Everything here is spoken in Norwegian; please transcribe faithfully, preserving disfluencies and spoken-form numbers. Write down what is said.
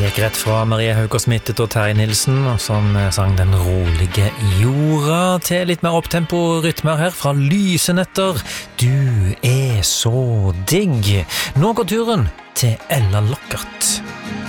gikk rett fra Marie Haugårdsmittet og Terje Nilsen, som sang Den rolige jorda, til litt mer opptempo rytmer her fra Lysenetter. Du er så digg. Nå går turen til Ella Lockert.